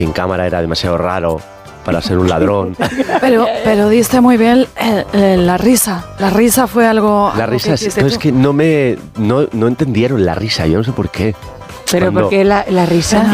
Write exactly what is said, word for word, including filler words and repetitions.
en cámara era demasiado raro para ser un ladrón. Pero, pero diste muy bien eh, eh, la risa. La risa fue algo... La algo risa, que es, hiciste no, tú. es que no me no, no entendieron la risa, yo no sé por qué. Pero Cuando- ¿por qué la, la risa?